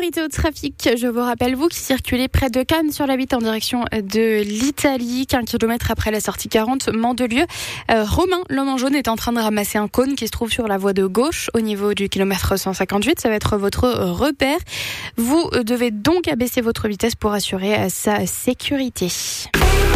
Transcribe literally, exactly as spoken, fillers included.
priorité au trafic, je vous rappelle, vous qui circulez près de Cannes sur la huit en direction de l'Italie, qu'un kilomètre après la sortie quarante, Mandelieu. Euh, Romain, l'homme en jaune, est en train de ramasser un cône qui se trouve sur la voie de gauche au niveau du kilomètre cent cinquante-huit. Ça va être votre repère. Vous devez donc abaisser votre vitesse pour assurer sa sécurité.